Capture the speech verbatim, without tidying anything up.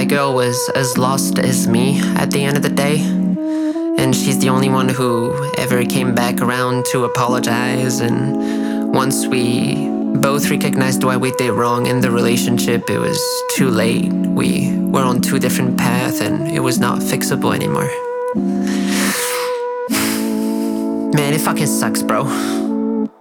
that girl was as lost as me at the end of the day. And she's the only one who ever came back around to apologize. And once we both recognized why we did wrong in the relationship, it was too late. We were on two different paths and it was not fixable anymore. Man, it fucking sucks, bro.